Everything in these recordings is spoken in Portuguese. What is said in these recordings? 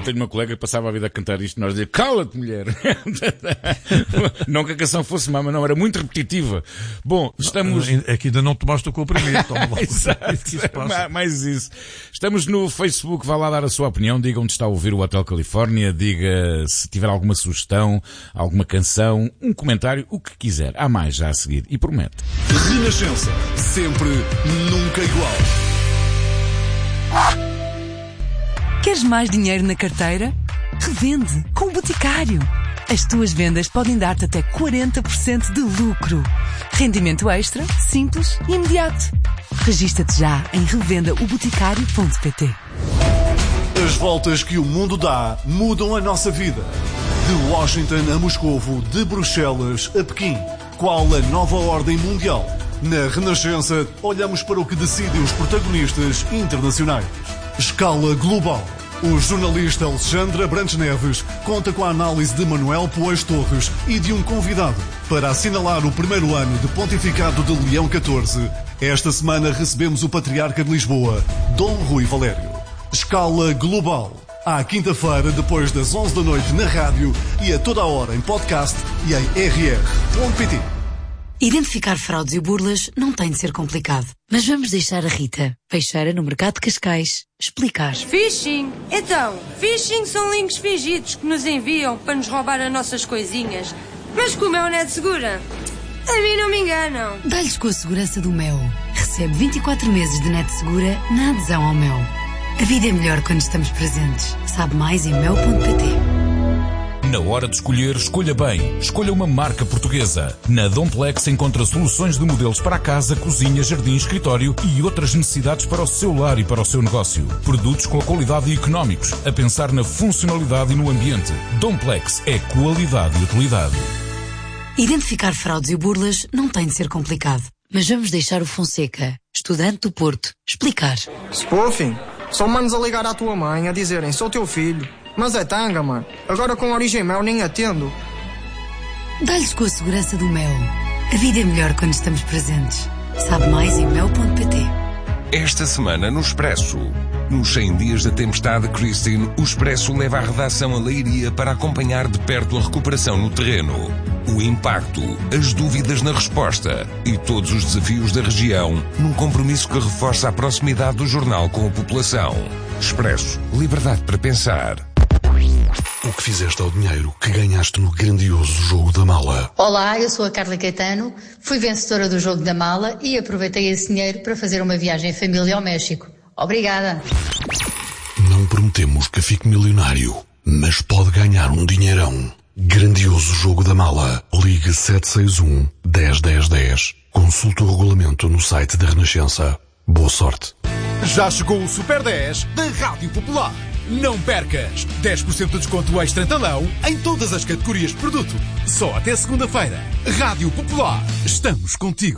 tenho uma colega que passava a vida a cantar isto e nós dizíamos, cala-te, mulher! Não que a canção fosse má, mas não, era muito repetitiva. Bom, estamos... É que ainda não tomaste o comprimido, toma lá. Exato, mais isso. Estamos no Facebook, vá lá dar a sua opinião, diga onde está a ouvir o Hotel Califórnia, diga se tiver alguma sugestão, alguma canção, um comentário, o que quiser. Há mais já a seguir, e promete. Renascença, sempre, nunca igual. Queres mais dinheiro na carteira? Revende com o Boticário. As tuas vendas podem dar-te até 40% de lucro. Rendimento extra, simples e imediato. Regista-te já em revendaoboticário.pt. As voltas que o mundo dá mudam a nossa vida. De Washington a Moscovo, de Bruxelas a Pequim. Qual a nova ordem mundial? Na Renascença, olhamos para o que decidem os protagonistas internacionais. Escala global. O jornalista Alexandre Abrantes Neves conta com a análise de Manuel Poes Torres e de um convidado para assinalar o primeiro ano de pontificado de Leão XIV. Esta semana recebemos o Patriarca de Lisboa, Dom Rui Valério. Escala global. À quinta-feira, depois das 11 da noite na rádio e a toda a hora em podcast e em rr.pt. Identificar fraudes e burlas não tem de ser complicado. Mas vamos deixar a Rita, peixeira no Mercado de Cascais, explicar. Phishing? Então, phishing são links fingidos que nos enviam para nos roubar as nossas coisinhas. Mas como é o Net Segura? A mim não me enganam. Dá-lhes com a segurança do Mel. Recebe 24 meses de Net Segura na adesão ao Mel. A vida é melhor quando estamos presentes. Sabe mais em mel.pt. Na hora de escolher, escolha bem. Escolha uma marca portuguesa. Na Domplex encontra soluções de modelos para a casa, cozinha, jardim, escritório e outras necessidades para o seu lar e para o seu negócio. Produtos com a qualidade e económicos, a pensar na funcionalidade e no ambiente. Domplex é qualidade e utilidade. Identificar fraudes e burlas não tem de ser complicado. Mas vamos deixar o Fonseca, estudante do Porto, explicar. Spoofing? São manos a ligar à tua mãe a dizerem, sou teu filho. Mas é tanga, mano. Agora com Origem Mel nem atendo. Dá-lhes com a segurança do Mel. A vida é melhor quando estamos presentes. Sabe mais em mel.pt. Esta semana no Expresso. Nos 100 dias da tempestade Christine, o Expresso leva a redação a Leiria para acompanhar de perto a recuperação no terreno. O impacto, as dúvidas na resposta e todos os desafios da região num compromisso que reforça a proximidade do jornal com a população. Expresso. Liberdade para pensar. O que fizeste ao dinheiro que ganhaste no grandioso jogo da mala? Olá, eu sou a Carla Caetano, fui vencedora do jogo da mala e aproveitei esse dinheiro para fazer uma viagem em família ao México. Obrigada. Não prometemos que fique milionário, mas pode ganhar um dinheirão. Grandioso jogo da mala. Ligue 761 10 10 10. Consulte o regulamento no site da Renascença. Boa sorte. Já chegou o Super 10 da Rádio Popular. Não percas! 10% de desconto extra em talão em todas as categorias de produto. Só até segunda-feira. Rádio Popular. Estamos contigo.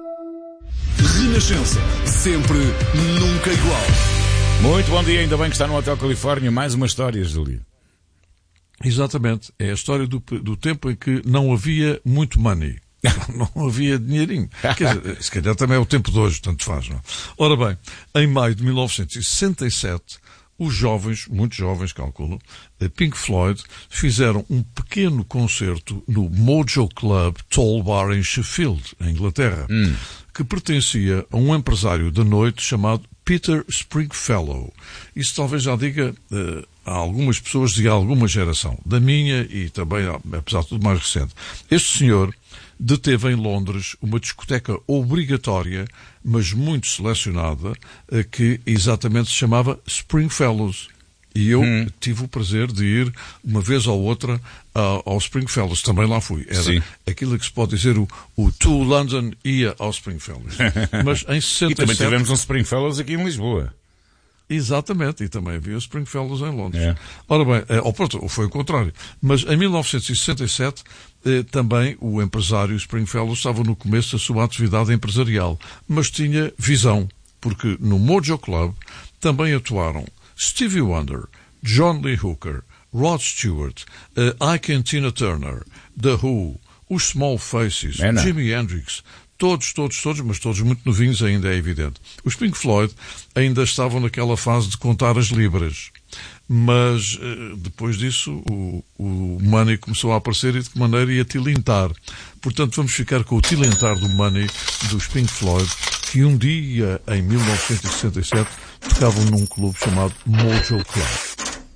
Renascença. Sempre, nunca igual. Muito bom dia, ainda bem que está no Hotel Califórnia. Mais uma história, Júlio. Exatamente. É a história do tempo em que não havia muito money. Não havia dinheirinho. Quer dizer, se calhar também é o tempo de hoje, tanto faz, não? Ora bem, em maio de 1967, os jovens, muito jovens, calculo, Pink Floyd, fizeram um pequeno concerto no Mojo Club Toll Bar em Sheffield, em Inglaterra, que pertencia a um empresário da noite chamado Peter Springfellow. Isso talvez já diga a algumas pessoas de alguma geração, da minha e também, apesar de tudo, mais recente. Este senhor deteve em Londres uma discoteca obrigatória, mas muito selecionada, que exatamente se chamava Springfellows. E eu tive o prazer de ir uma vez ou outra ao Springfellows. Também lá fui. Era aquilo que se pode dizer o To London ia ao Springfellows. Mas em 67... E também tivemos um Springfellows aqui em Lisboa. Exatamente, e também havia Springfellows em Londres. Ora bem, pronto, foi o contrário. Mas em 1967, também o empresário Springfellows estava no começo da sua atividade empresarial, mas tinha visão, porque no Mojo Club também atuaram Stevie Wonder, John Lee Hooker, Rod Stewart, Ike and Tina Turner, The Who, os Small Faces, Jimi Hendrix, Todos, mas todos muito novinhos ainda, é evidente. Os Pink Floyd ainda estavam naquela fase de contar as libras. Mas depois disso o Money começou a aparecer e de que maneira ia tilintar. Portanto, vamos ficar com o tilintar do Money dos Pink Floyd, que um dia, em 1967, tocavam num clube chamado Mojo Club.